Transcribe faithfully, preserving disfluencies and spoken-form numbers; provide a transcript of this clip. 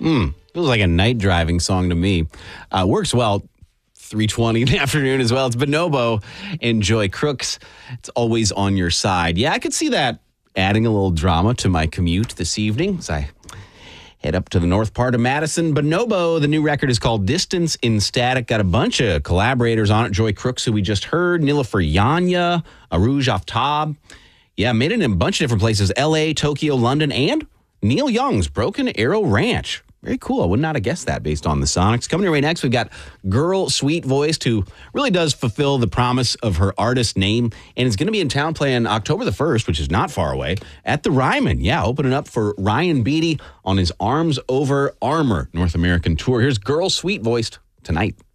Hmm. Feels like a night driving song to me. Uh, works well. three twenty in the afternoon as well. It's Bonobo and Joy Crooks. It's always on your side. Yeah, I could see that adding a little drama to my commute this evening as I head up to the north part of Madison. Bonobo, the new record is called Distance in Static. Got a bunch of collaborators on it. Joy Crooks, who we just heard, Nilüfer Yanya, Arouj Aftab. Yeah, made it in a bunch of different places. L A, Tokyo, London, and Neil Young's Broken Arrow Ranch. Very cool. I would not have guessed that based on the Sonics. Coming your way next, we've got girl Sweet Voiced, who really does fulfill the promise of her artist name, and is going to be in town playing October the first, which is not far away, at the Ryman. Yeah, opening up for Ryan Beatty on his Arms Over Armor North American tour. Here's girl Sweet Voiced tonight.